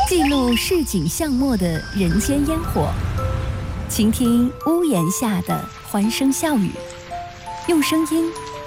记录市井巷陌的人间烟火，倾听屋檐下的欢声笑语，用声音